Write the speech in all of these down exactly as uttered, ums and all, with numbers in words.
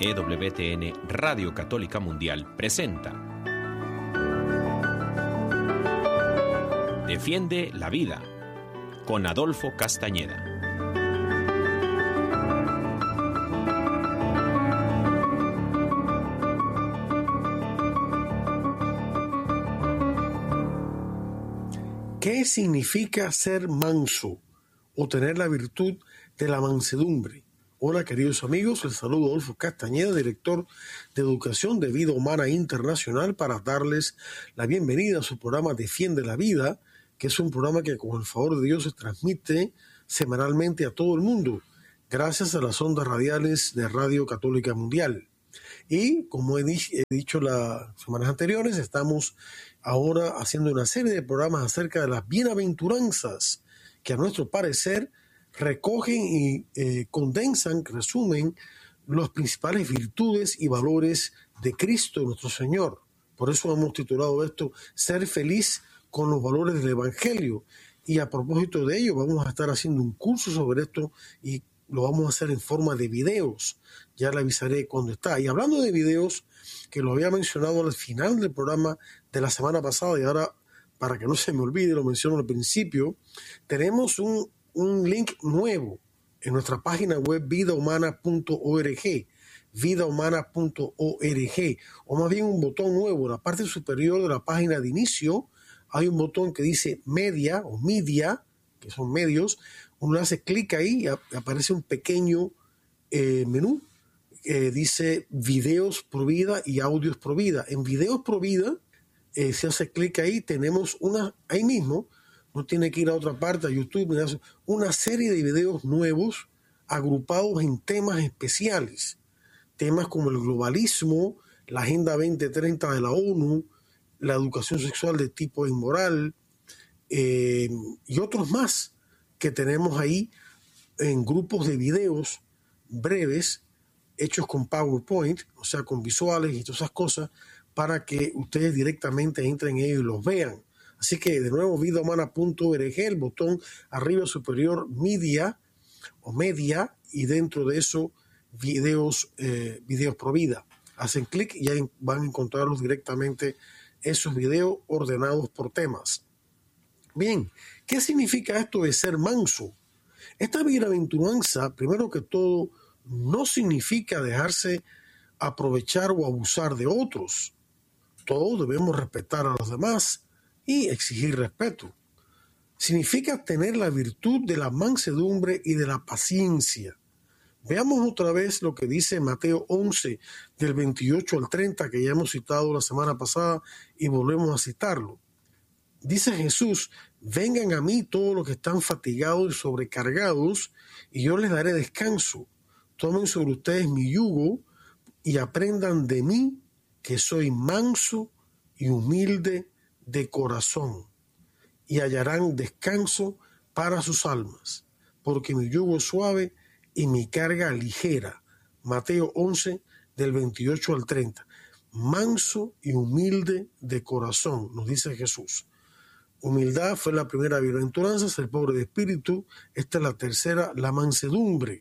E W T N Radio Católica Mundial presenta Defiende la Vida con Adolfo Castañeda. ¿Qué significa ser manso o tener la virtud de la mansedumbre? Hola queridos amigos, les saludo Adolfo Castañeda, director de Educación de Vida Humana Internacional, para darles la bienvenida a su programa Defiende la Vida, que es un programa que con el favor de Dios se transmite semanalmente a todo el mundo, gracias a las ondas radiales de Radio Católica Mundial. Y como he, di- he dicho las semanas anteriores, estamos ahora haciendo una serie de programas acerca de las bienaventuranzas que a nuestro parecer recogen y eh, condensan, resumen las principales virtudes y valores de Cristo, nuestro Señor. Por eso hemos titulado esto Ser feliz con los valores del Evangelio. Y a propósito de ello, vamos a estar haciendo un curso sobre esto y lo vamos a hacer en forma de videos. Ya le avisaré cuando está. Y hablando de videos, que lo había mencionado al final del programa de la semana pasada y ahora, para que no se me olvide, lo menciono al principio, tenemos un, un link nuevo en nuestra página web vida humana punto org, vida humana punto org, o más bien un botón nuevo. En la parte superior de la página de inicio hay un botón que dice media o media, que son medios. Uno hace clic ahí y aparece un pequeño eh, menú que dice videos pro vida y audios pro vida. En videos pro vida, eh, si hace clic ahí, tenemos una, ahí mismo, no tiene que ir a otra parte, a YouTube, una serie de videos nuevos agrupados en temas especiales. Temas como el globalismo, la Agenda veinte treinta de la ONU, la educación sexual de tipo inmoral eh, y otros más que tenemos ahí en grupos de videos breves hechos con PowerPoint, o sea, con visuales y todas esas cosas, para que ustedes directamente entren en ellos y los vean. Así que, de nuevo, vida humana punto org, el botón arriba superior, media o media, y dentro de eso, videos, eh, videos pro vida. Hacen clic y ahí van a encontrarlos directamente, esos videos ordenados por temas. Bien, ¿qué significa esto de ser manso? Esta bienaventuranza, primero que todo, no significa dejarse aprovechar o abusar de otros. Todos debemos respetar a los demás y exigir respeto. Significa tener la virtud de la mansedumbre y de la paciencia. Veamos otra vez lo que dice Mateo once, del veintiocho al treinta, que ya hemos citado la semana pasada y volvemos a citarlo. Dice Jesús: vengan a mí todos los que están fatigados y sobrecargados, y yo les daré descanso. Tomen sobre ustedes mi yugo y aprendan de mí, que soy manso y humilde de corazón, y hallarán descanso para sus almas, porque mi yugo es suave y mi carga ligera. Mateo once, del veintiocho al treinta. Manso y humilde de corazón, nos dice Jesús. Humildad fue la primera bienaventuranza, ser pobre de espíritu. Esta es la tercera, la mansedumbre.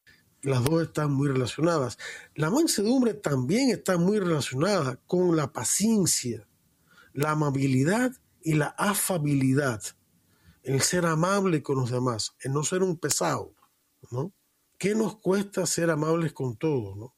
Las dos están muy relacionadas. La mansedumbre también está muy relacionada con la paciencia, la amabilidad y la afabilidad. El ser amable con los demás, el no ser un pesado, ¿no? ¿Qué nos cuesta ser amables con todos, no?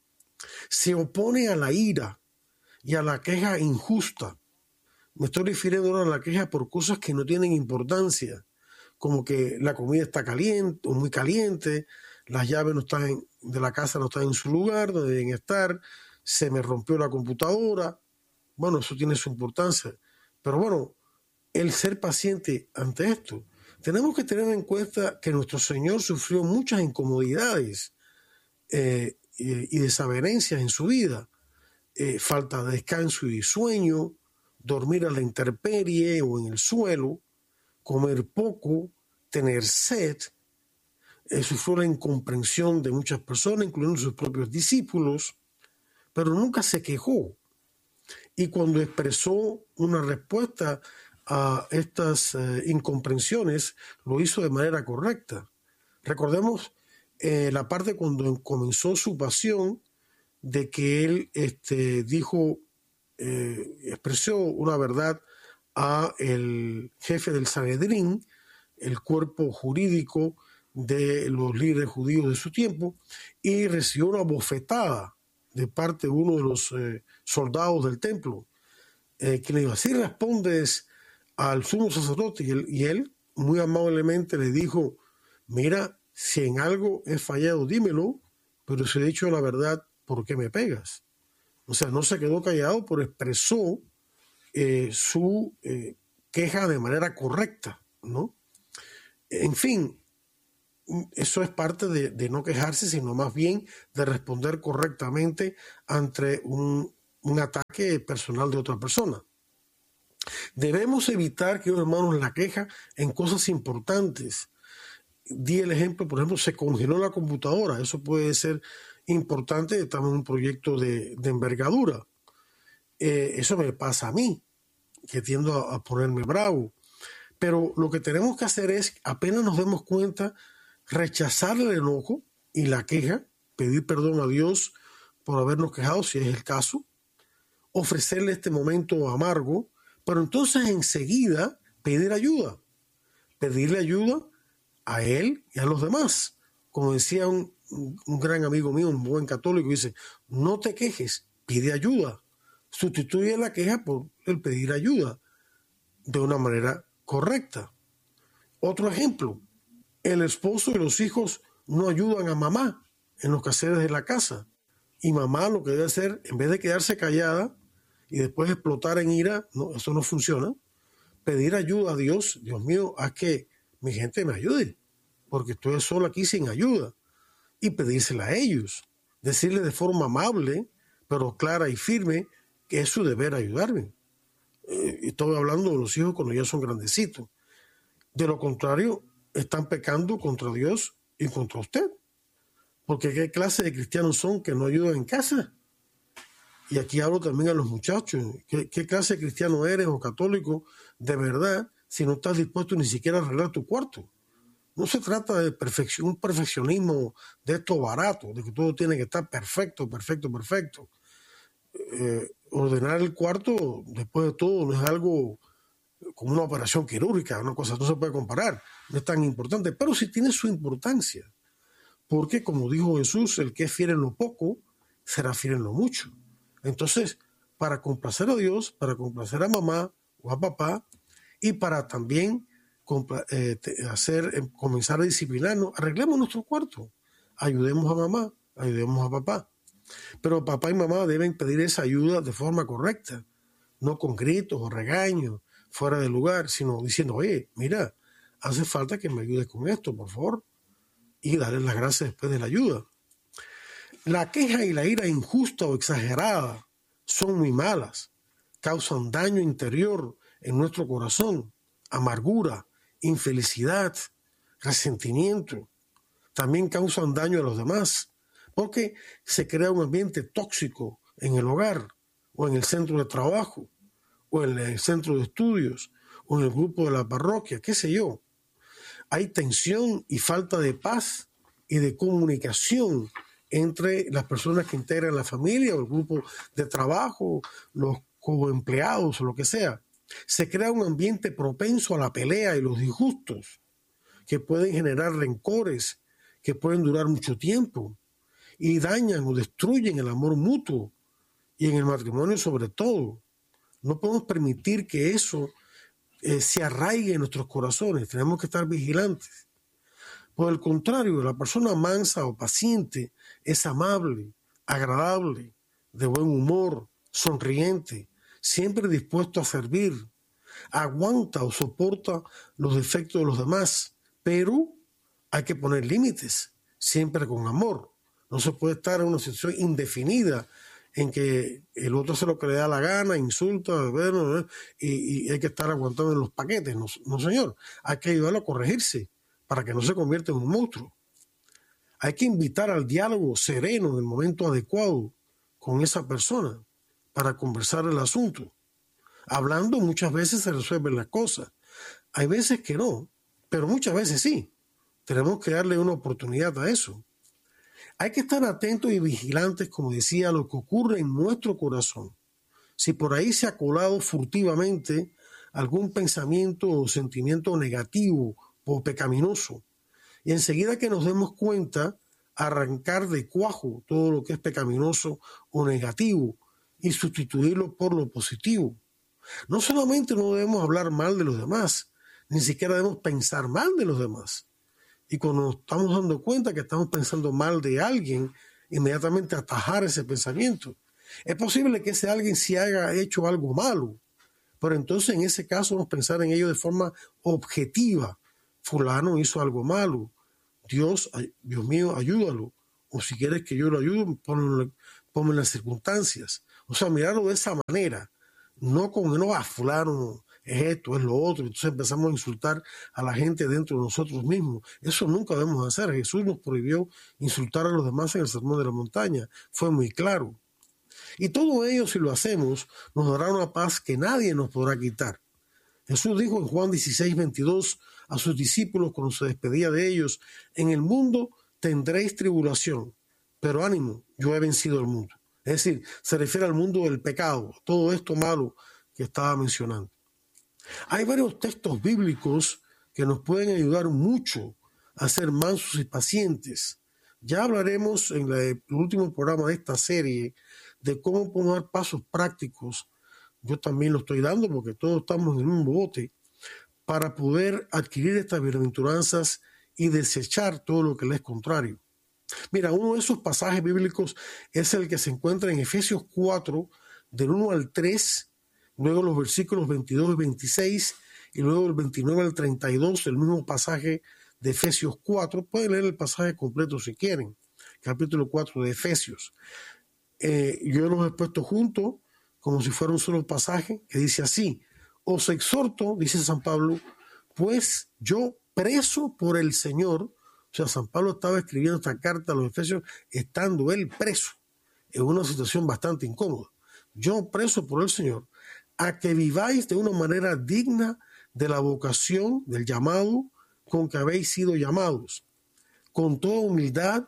Se opone a la ira y a la queja injusta. Me estoy refiriendo ahora a la queja por cosas que no tienen importancia, como que la comida está caliente o muy caliente, las llaves no están en, de la casa no están en su lugar donde deben estar, se me rompió la computadora. Bueno, eso tiene su importancia. Pero bueno, el ser paciente ante esto. Tenemos que tener en cuenta que nuestro Señor sufrió muchas incomodidades eh, y, y desavenencias en su vida. Eh, falta de descanso y sueño, dormir a la intemperie o en el suelo, comer poco, tener sed. Eh, sufrió la incomprensión de muchas personas, incluyendo sus propios discípulos, pero nunca se quejó. Y cuando expresó una respuesta a estas eh, incomprensiones, lo hizo de manera correcta. Recordemos eh, la parte cuando comenzó su pasión, de que él este, dijo, eh, expresó una verdad a el jefe del Sanedrín, el cuerpo jurídico de los líderes judíos de su tiempo, y recibió una bofetada de parte de uno de los eh, soldados del templo, eh, que le dijo, así respondes al sumo sacerdote, y él, y él muy amablemente le dijo, mira, si en algo he fallado, dímelo, pero si he dicho la verdad, ¿por qué me pegas? O sea, no se quedó callado, pero expresó eh, su eh, queja de manera correcta, ¿no? En fin, eso es parte de, de no quejarse, sino más bien de responder correctamente ante un, un ataque personal de otra persona. Debemos evitar, queridos hermanos, la queja en cosas importantes. Di el ejemplo, por ejemplo, se congeló la computadora. Eso puede ser importante, estamos en un proyecto de, de envergadura. Eh, eso me pasa a mí, que tiendo a, a ponerme bravo. Pero lo que tenemos que hacer es, apenas nos demos cuenta, rechazar el enojo y la queja, pedir perdón a Dios por habernos quejado, si es el caso, ofrecerle este momento amargo, pero entonces enseguida pedir ayuda, pedirle ayuda a él y a los demás. Como decía un, un gran amigo mío, un buen católico, dice, no te quejes, pide ayuda. Sustituye la queja por el pedir ayuda de una manera correcta. Otro ejemplo, el esposo y los hijos no ayudan a mamá en los quehaceres de la casa. Y mamá lo que debe hacer, en vez de quedarse callada y después explotar en ira, no, eso no funciona. Pedir ayuda a Dios, Dios mío, haz que mi gente me ayude, porque estoy solo aquí sin ayuda. Y pedírsela a ellos. Decirle de forma amable, pero clara y firme, que es su deber ayudarme. Eh, estoy hablando de los hijos cuando ya son grandecitos. De lo contrario, están pecando contra Dios y contra usted. Porque ¿qué clase de cristianos son que no ayudan en casa? Y aquí hablo también a los muchachos. ¿Qué, qué clase de cristiano eres o católico de verdad si no estás dispuesto ni siquiera a arreglar tu cuarto? No se trata de perfección, un perfeccionismo de esto barato, de que todo tiene que estar perfecto, perfecto, perfecto. Eh, ordenar el cuarto, después de todo, no es algo como una operación quirúrgica, una cosa no se puede comparar, no es tan importante, pero sí tiene su importancia, porque como dijo Jesús, el que es fiel en lo poco, será fiel en lo mucho. Entonces, para complacer a Dios, para complacer a mamá o a papá, y para también eh, hacer, comenzar a disciplinarnos, arreglemos nuestro cuarto, ayudemos a mamá, ayudemos a papá. Pero papá y mamá deben pedir esa ayuda de forma correcta, no con gritos o regaños, fuera de lugar, sino diciendo, oye, mira, hace falta que me ayudes con esto, por favor, y darle las gracias después de la ayuda. La queja y la ira injusta o exagerada son muy malas, causan daño interior en nuestro corazón, amargura, infelicidad, resentimiento. También causan daño a los demás, porque se crea un ambiente tóxico en el hogar, o en el centro de trabajo, o en el centro de estudios, o en el grupo de la parroquia, qué sé yo. Hay tensión y falta de paz y de comunicación entre las personas que integran la familia o el grupo de trabajo, los coempleados o lo que sea. Se crea un ambiente propenso a la pelea y los disgustos, que pueden generar rencores, que pueden durar mucho tiempo, y dañan o destruyen el amor mutuo, y en el matrimonio sobre todo. No podemos permitir que eso eh, se arraigue en nuestros corazones. Tenemos que estar vigilantes. Por el contrario, la persona mansa o paciente es amable, agradable, de buen humor, sonriente, siempre dispuesto a servir, aguanta o soporta los defectos de los demás, pero hay que poner límites, siempre con amor. No se puede estar en una situación indefinida en que el otro hace lo que le da la gana, insulta, bueno, y, y hay que estar aguantando en los paquetes. No, no, señor, hay que ayudarlo a corregirse para que no se convierta en un monstruo. Hay que invitar al diálogo sereno en el momento adecuado con esa persona para conversar el asunto. Hablando muchas veces se resuelven las cosas. Hay veces que no, pero muchas veces sí. Tenemos que darle una oportunidad a eso. Hay que estar atentos y vigilantes, como decía, a lo que ocurre en nuestro corazón. Si por ahí se ha colado furtivamente algún pensamiento o sentimiento negativo o pecaminoso, y enseguida que nos demos cuenta, arrancar de cuajo todo lo que es pecaminoso o negativo y sustituirlo por lo positivo. No solamente no debemos hablar mal de los demás, ni siquiera debemos pensar mal de los demás. Y cuando nos estamos dando cuenta que estamos pensando mal de alguien, inmediatamente atajar ese pensamiento. Es posible que ese alguien sí haya hecho algo malo, pero entonces en ese caso vamos a pensar en ello de forma objetiva. Fulano hizo algo malo. Dios, Dios mío, ayúdalo. O si quieres que yo lo ayude, ponme, ponme en las circunstancias. O sea, mirarlo de esa manera. No con, no, a fulano es esto, es lo otro. Entonces empezamos a insultar a la gente dentro de nosotros mismos. Eso nunca debemos hacer. Jesús nos prohibió insultar a los demás en el Sermón de la Montaña. Fue muy claro. Y todo ello, si lo hacemos, nos dará una paz que nadie nos podrá quitar. Jesús dijo en Juan dieciséis, veintidós a sus discípulos cuando se despedía de ellos: en el mundo tendréis tribulación, pero ánimo, yo he vencido el mundo. Es decir, se refiere al mundo del pecado, todo esto malo que estaba mencionando. Hay varios textos bíblicos que nos pueden ayudar mucho a ser mansos y pacientes. Ya hablaremos en la, el último programa de esta serie de cómo podemos dar pasos prácticos. Yo también lo estoy dando porque todos estamos en el mismo bote para poder adquirir estas bienaventuranzas y desechar todo lo que le es contrario. Mira, uno de esos pasajes bíblicos es el que se encuentra en Efesios cuatro, del uno al tres, luego los versículos veintidós y veintiséis, y luego el veintinueve al treinta y dos, el mismo pasaje de Efesios cuatro. Pueden leer el pasaje completo si quieren, capítulo cuatro de Efesios. Eh, yo los he puesto juntos como si fuera un solo pasaje que dice así: os exhorto, dice San Pablo, pues yo preso por el Señor. O sea, San Pablo estaba escribiendo esta carta a los Efesios estando él preso, en una situación bastante incómoda. Yo preso por el Señor, a que viváis de una manera digna de la vocación, del llamado con que habéis sido llamados, con toda humildad,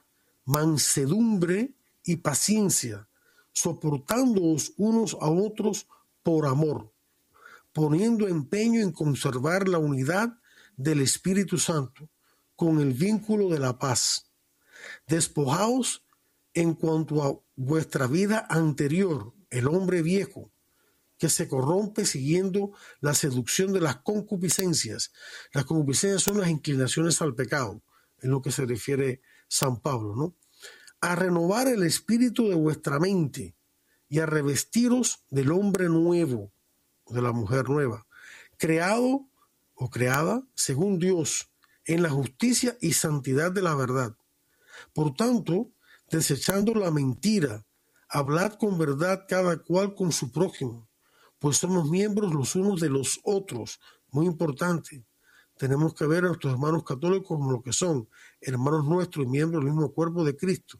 mansedumbre y paciencia, soportándoos unos a otros por amor, poniendo empeño en conservar la unidad del Espíritu Santo con el vínculo de la paz. Despojaos en cuanto a vuestra vida anterior, el hombre viejo, que se corrompe siguiendo la seducción de las concupiscencias. Las concupiscencias son las inclinaciones al pecado, en lo que se refiere San Pablo, ¿no? A renovar el espíritu de vuestra mente y a revestiros del hombre nuevo, de la mujer nueva, creado o creada según Dios, en la justicia y santidad de la verdad. Por tanto, desechando la mentira, hablad con verdad cada cual con su prójimo, pues somos miembros los unos de los otros. Muy importante. Tenemos que ver a nuestros hermanos católicos como lo que son, hermanos nuestros y miembros del mismo cuerpo de Cristo.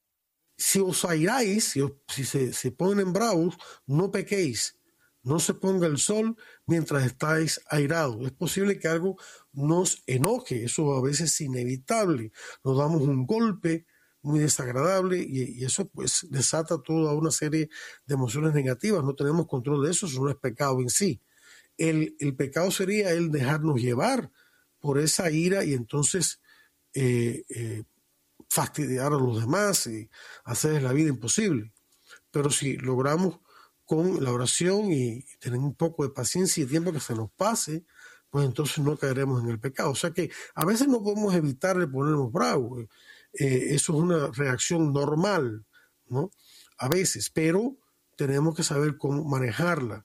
Si os airáis, si, os, si se, se ponen bravos, no pequéis. No se ponga el sol mientras estáis airados. Es posible que algo nos enoje, eso a veces es inevitable. Nos damos un golpe muy desagradable y, y eso pues desata toda una serie de emociones negativas. No tenemos control de eso, eso no es pecado en sí. El, el pecado sería el dejarnos llevar por esa ira y entonces eh, eh, fastidiar a los demás y hacerles la vida imposible. Pero si logramos con la oración y tener un poco de paciencia y tiempo que se nos pase, pues entonces no caeremos en el pecado. O sea que a veces no podemos evitar de ponernos bravos. Eh, eso es una reacción normal, ¿no? A veces, pero tenemos que saber cómo manejarla.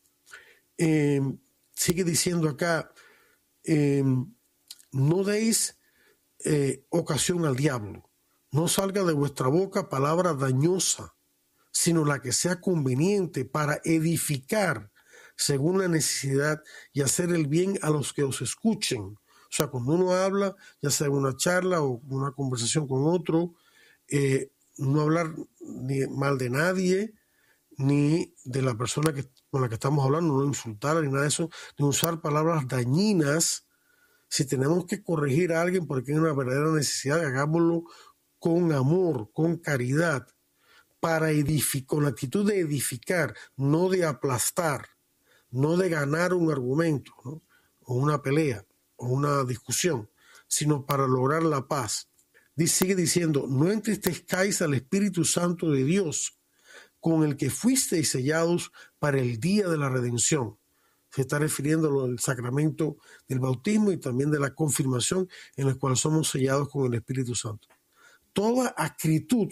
Eh, sigue diciendo acá, eh, no deis eh, ocasión al diablo, no salga de vuestra boca palabra dañosa, sino la que sea conveniente para edificar según la necesidad y hacer el bien a los que os escuchen. O sea, cuando uno habla, ya sea en una charla o una conversación con otro, eh, no hablar ni mal de nadie, ni de la persona que, con la que estamos hablando, no insultar ni nada de eso, ni usar palabras dañinas. Si tenemos que corregir a alguien porque hay una verdadera necesidad, hagámoslo con amor, con caridad, para edificar, con la actitud de edificar, no de aplastar, no de ganar un argumento, ¿no? O una pelea o una discusión, sino para lograr la paz. Sigue diciendo, no entristezcáis al Espíritu Santo de Dios, con el que fuisteis sellados para el día de la redención. Se está refiriendo al sacramento del bautismo y también de la confirmación, en el cual somos sellados con el Espíritu Santo. Toda acritud,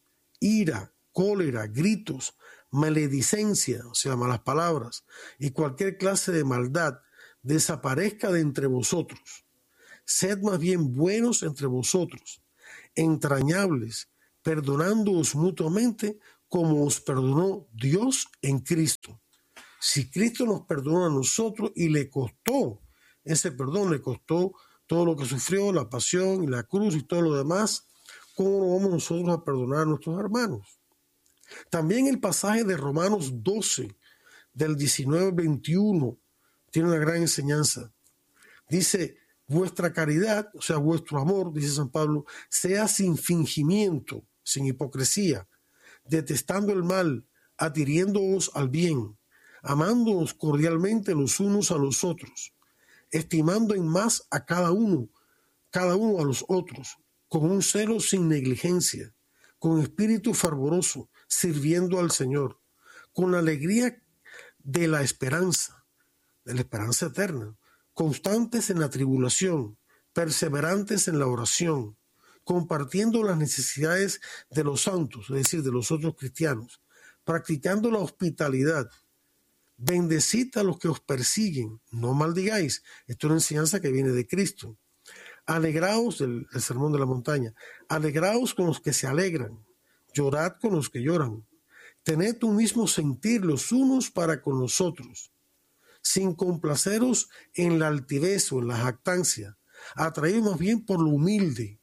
ira, cólera, gritos, maledicencia, o sea, malas palabras, y cualquier clase de maldad desaparezca de entre vosotros. Sed más bien buenos entre vosotros, entrañables, perdonándoos mutuamente como os perdonó Dios en Cristo. Si Cristo nos perdonó a nosotros y le costó ese perdón, le costó todo lo que sufrió, la pasión y la cruz y todo lo demás, ¿cómo no vamos nosotros a perdonar a nuestros hermanos? También el pasaje de Romanos doce, del diecinueve al veintiuno, tiene una gran enseñanza. Dice, vuestra caridad, o sea, vuestro amor, dice San Pablo, sea sin fingimiento, sin hipocresía, detestando el mal, adhiriéndoos al bien, amándoos cordialmente los unos a los otros, estimando en más a cada uno, cada uno a los otros, con un celo sin negligencia, con espíritu fervoroso, sirviendo al Señor, con la alegría de la esperanza, de la esperanza eterna, constantes en la tribulación, perseverantes en la oración, compartiendo las necesidades de los santos, es decir, de los otros cristianos, practicando la hospitalidad. Bendecid a los que os persiguen, no maldigáis. Esto es una enseñanza que viene de Cristo. Alegraos, del, del sermón de la montaña, alegraos con los que se alegran, llorad con los que lloran. Tened un mismo sentir los unos para con los otros, sin complaceros en la altivez o en la jactancia, atraídos más bien por lo humilde.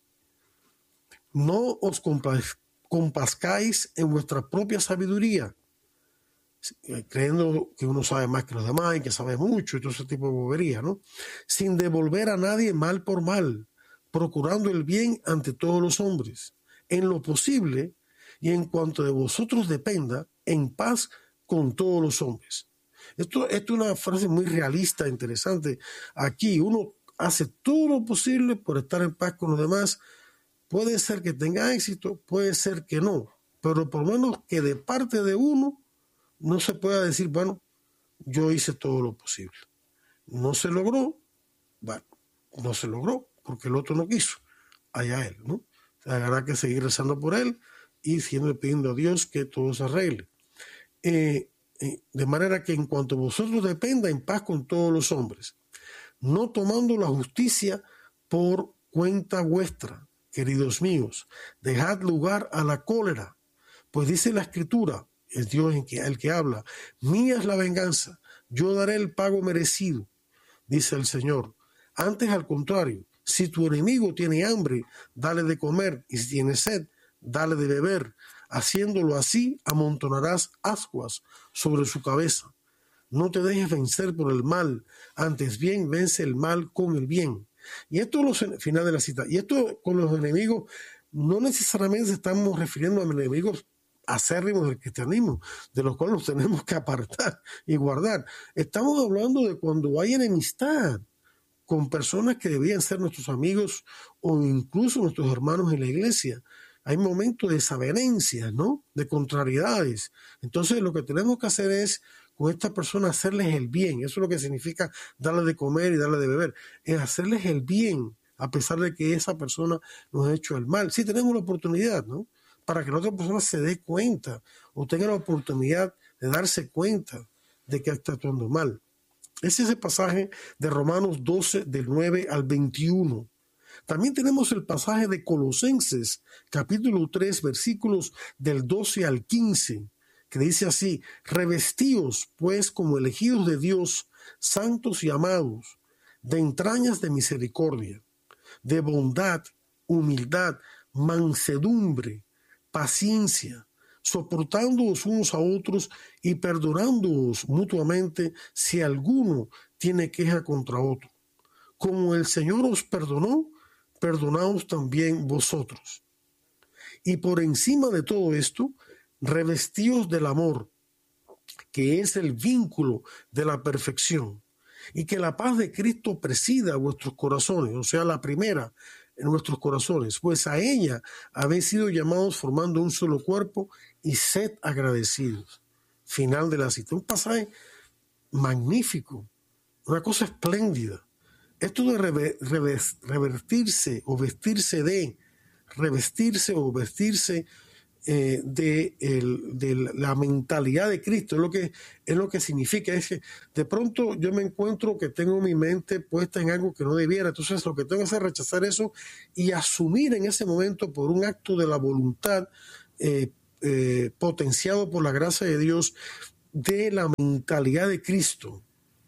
No os compazcáis en vuestra propia sabiduría, creyendo que uno sabe más que los demás y que sabe mucho y todo ese tipo de bobería, ¿no? Sin devolver a nadie mal por mal, procurando el bien ante todos los hombres, en lo posible y en cuanto de vosotros dependa, en paz con todos los hombres. Esto, esto es una frase muy realista, interesante. Aquí uno hace todo lo posible por estar en paz con los demás. Puede ser que tenga éxito, puede ser que no, pero por lo menos que de parte de uno no se pueda decir, bueno, yo hice todo lo posible. No se logró, bueno, no se logró, porque el otro no quiso, allá él, ¿no? Habrá que seguir rezando por él y siempre pidiendo a Dios que todo se arregle. Eh, eh, de manera que en cuanto vosotros dependa, en paz con todos los hombres, no tomando la justicia por cuenta vuestra, queridos míos, dejad lugar a la cólera, pues dice la Escritura, es Dios el que, el que habla, mía es la venganza, yo daré el pago merecido, dice el Señor. Antes, al contrario, si tu enemigo tiene hambre, dale de comer, y si tiene sed, dale de beber. Haciéndolo así, amontonarás ascuas sobre su cabeza. No te dejes vencer por el mal, antes bien vence el mal con el bien. Y esto es el final de la cita. Y esto con los enemigos, no necesariamente estamos refiriendo a enemigos acérrimos del cristianismo, de los cuales nos tenemos que apartar y guardar. Estamos hablando de cuando hay enemistad con personas que debían ser nuestros amigos o incluso nuestros hermanos en la iglesia. Hay momentos de desavenencias, ¿no? De contrariedades. Entonces lo que tenemos que hacer es con estas personas hacerles el bien. Eso es lo que significa darle de comer y darle de beber. Es hacerles el bien a pesar de que esa persona nos ha hecho el mal. Sí tenemos la oportunidad, ¿no? Para que la otra persona se dé cuenta o tenga la oportunidad de darse cuenta de que está actuando mal. Ese es el pasaje de Romanos doce, del nueve al veintiuno. También tenemos el pasaje de Colosenses, capítulo tres, versículos del doce al quince, que dice así: revestíos, pues, como elegidos de Dios, santos y amados, de entrañas de misericordia, de bondad, humildad, mansedumbre, paciencia, soportándoos unos a otros y perdonándoos mutuamente si alguno tiene queja contra otro. Como el Señor os perdonó, perdonaos también vosotros. Y por encima de todo esto, revestidos del amor, que es el vínculo de la perfección, y que la paz de Cristo presida vuestros corazones, o sea, la primera en nuestros corazones, pues a ella habéis sido llamados formando un solo cuerpo y sed agradecidos. Final de la cita. Un pasaje magnífico, una cosa espléndida. Esto de rever, rever, revertirse o vestirse de, revestirse o vestirse eh, de, el, de la mentalidad de Cristo, es lo que, es lo que significa. Es que de pronto yo me encuentro que tengo mi mente puesta en algo que no debiera, entonces lo que tengo que hacer es rechazar eso y asumir en ese momento por un acto de la voluntad eh, eh, potenciado por la gracia de Dios, de la mentalidad de Cristo,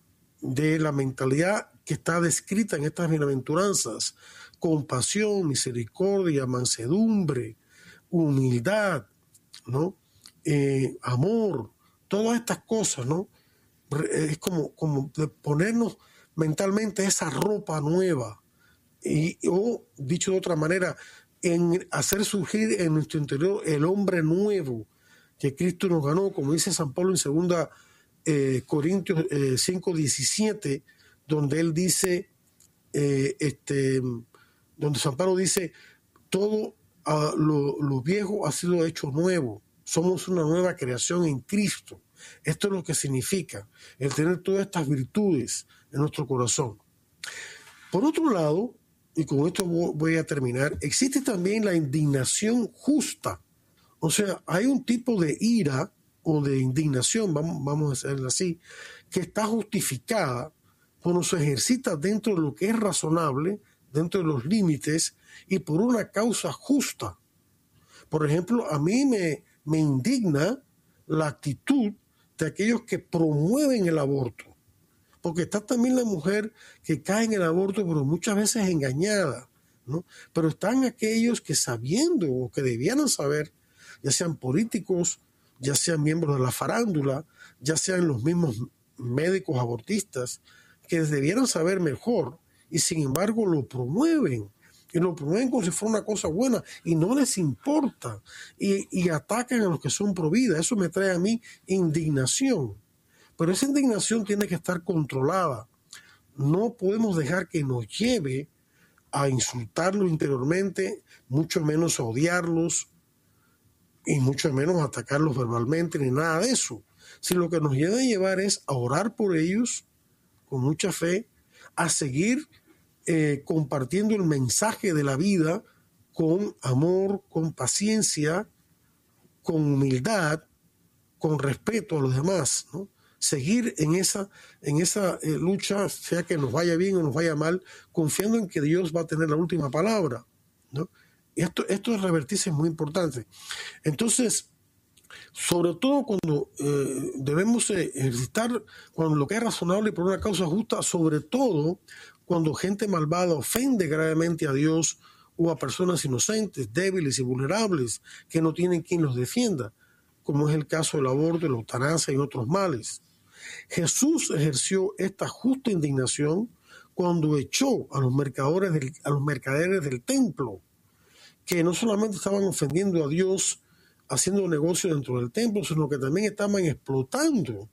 de la mentalidad que está descrita en estas bienaventuranzas: compasión, misericordia, mansedumbre, humildad, ¿no? Eh, amor, todas estas cosas, ¿no? Es como, como de ponernos mentalmente esa ropa nueva, y, o dicho de otra manera, en hacer surgir en nuestro interior el hombre nuevo que Cristo nos ganó, como dice San Pablo en segunda eh, Corintios eh, cinco diecisiete, donde él dice, eh, este, donde San Pablo dice, todo uh, lo, lo viejo ha sido hecho nuevo, somos una nueva creación en Cristo. Esto es lo que significa el tener todas estas virtudes en nuestro corazón. Por otro lado, y con esto voy a terminar, existe también la indignación justa. O sea, hay un tipo de ira o de indignación, vamos, vamos a hacerlo así, que está justificada cuando se ejercita dentro de lo que es razonable, dentro de los límites y por una causa justa. Por ejemplo, a mí me, me indigna la actitud de aquellos que promueven el aborto, porque está también la mujer que cae en el aborto, pero muchas veces engañada, ¿no? Pero están aquellos que, sabiendo o que debieran saber, ya sean políticos, ya sean miembros de la farándula, ya sean los mismos médicos abortistas, que debieran saber mejor y sin embargo lo promueven. Y lo promueven como si fuera una cosa buena y no les importa. Y, y atacan a los que son pro vida. Eso me trae a mí indignación. Pero esa indignación tiene que estar controlada. No podemos dejar que nos lleve a insultarlos interiormente, mucho menos a odiarlos, y mucho menos atacarlos verbalmente, ni nada de eso. Si lo que nos lleva a llevar es a orar por ellos con mucha fe, a seguir eh, compartiendo el mensaje de la vida con amor, con paciencia, con humildad, con respeto a los demás, ¿no? Seguir en esa, en esa eh, lucha, sea que nos vaya bien o nos vaya mal, confiando en que Dios va a tener la última palabra, ¿no? Esto, esto de revertirse es muy importante. Entonces, sobre todo cuando eh, debemos eh, ejercitar cuando lo que es razonable por una causa justa, sobre todo cuando gente malvada ofende gravemente a Dios o a personas inocentes, débiles y vulnerables, que no tienen quien los defienda, como es el caso del aborto, la eutanasia y otros males. Jesús ejerció esta justa indignación cuando echó a los mercaderes del, a los mercaderes del templo, que no solamente estaban ofendiendo a Dios haciendo negocio dentro del templo, sino que también estaban explotando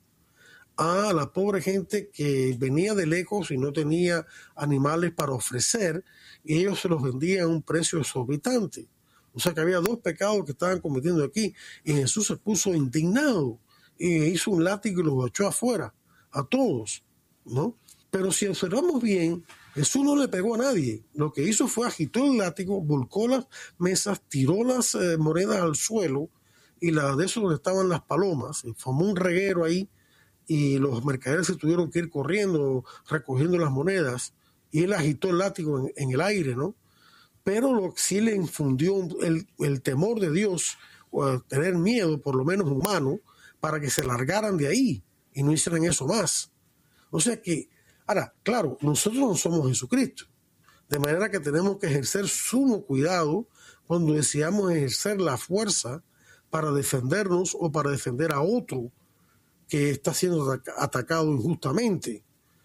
a la pobre gente que venía de lejos y no tenía animales para ofrecer, y ellos se los vendían a un precio exorbitante. O sea que había dos pecados que estaban cometiendo aquí, y Jesús se puso indignado y hizo un látigo y los echó afuera a todos, ¿no? Pero si observamos bien, Jesús no le pegó a nadie. Lo que hizo fue agitó el látigo, volcó las mesas, tiró las eh, monedas al suelo, y la, de eso donde estaban las palomas, y formó un reguero ahí, y los mercaderes se tuvieron que ir corriendo, recogiendo las monedas, y él agitó el látigo en, en el aire, ¿no? Pero lo que sí le infundió el, el temor de Dios, o tener miedo, por lo menos humano, para que se largaran de ahí y no hicieran eso más. O sea que, ahora, claro, nosotros no somos Jesucristo, de manera que tenemos que ejercer sumo cuidado cuando deseamos ejercer la fuerza para defendernos o para defender a otro que está siendo atacado injustamente.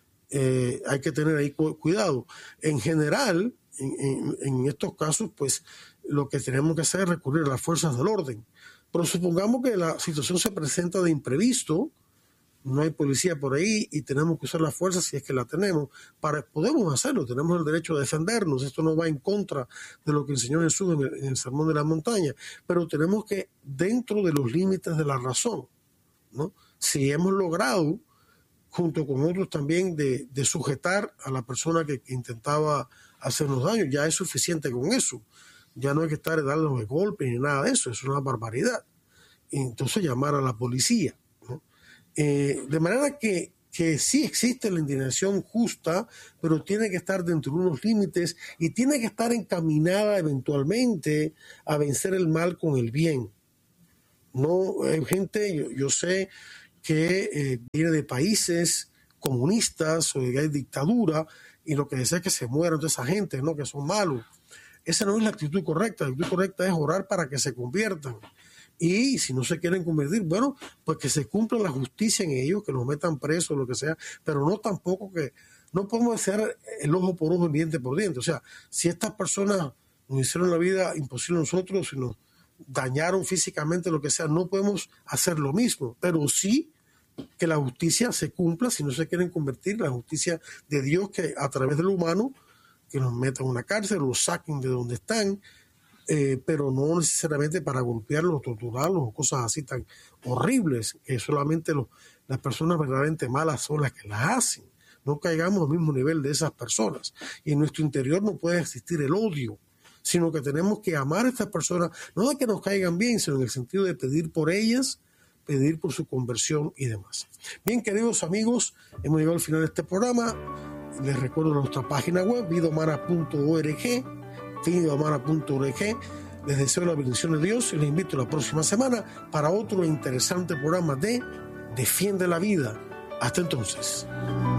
Eh, hay que tener ahí cuidado. En general, en, en, en estos casos, pues lo que tenemos que hacer es recurrir a las fuerzas del orden. Pero supongamos que la situación se presenta de imprevisto, no hay policía por ahí y tenemos que usar la fuerza si es que la tenemos. Para, podemos hacerlo, tenemos el derecho a defendernos. Esto no va en contra de lo que enseñó Jesús en el, en el Sermón de la Montaña, pero tenemos que, dentro de los límites de la razón, ¿no? Si hemos logrado, junto con otros también, de, de sujetar a la persona que, que intentaba hacernos daño, ya es suficiente con eso. Ya no hay que estar dando de golpes ni nada de eso, es una barbaridad. Y entonces llamar a la policía, ¿no? Eh, de manera que, que sí existe la indignación justa, pero tiene que estar dentro de unos límites y tiene que estar encaminada eventualmente a vencer el mal con el bien. No hay gente, yo, yo sé que eh, viene de países comunistas o hay dictadura y lo que desea es que se muera toda esa gente, ¿no? Que son malos. Esa no es la actitud correcta. La actitud correcta es orar para que se conviertan. Y si no se quieren convertir, bueno, pues que se cumpla la justicia en ellos, que los metan presos, lo que sea, pero no tampoco que, no podemos hacer el ojo por ojo, el diente por diente. O sea, si estas personas nos hicieron la vida imposible a nosotros, si nos dañaron físicamente, lo que sea, no podemos hacer lo mismo, pero sí que la justicia se cumpla si no se quieren convertir, la justicia de Dios que a través del humano, que los metan en una cárcel, los saquen de donde están, Eh, pero no necesariamente para golpearlos, torturarlos o cosas así tan horribles, que solamente los, las personas verdaderamente malas son las que las hacen. No caigamos al mismo nivel de esas personas. Y en nuestro interior no puede existir el odio, sino que tenemos que amar a estas personas, no de que nos caigan bien, sino en el sentido de pedir por ellas, pedir por su conversión y demás. Bien, queridos amigos, hemos llegado al final de este programa. Les recuerdo nuestra página web, vida humana punto org, vida humana punto org. Les deseo la bendición de Dios y les invito la próxima semana para otro interesante programa de Defiende la Vida. Hasta entonces.